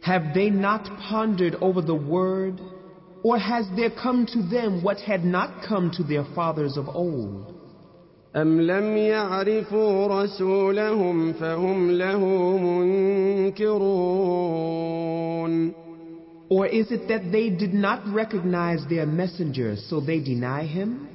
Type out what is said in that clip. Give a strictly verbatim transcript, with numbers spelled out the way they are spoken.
Have they not pondered over the word? Or has there come to them what had not come to their fathers of old? أم لم يعرفوا رسولهم فهم له منكرون Or is it that they did not recognize their messenger, so they deny him?